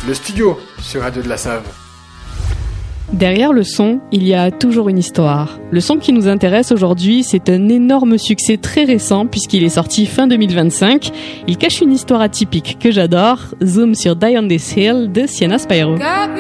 le studio sur Radio de la Save. Derrière le son, il y a toujours une histoire. Le son qui nous intéresse aujourd'hui, c'est un énorme succès très récent puisqu'il est sorti fin 2025. Il cache une histoire atypique que j'adore. Zoom sur Die on This Hill de Sienna Spyro.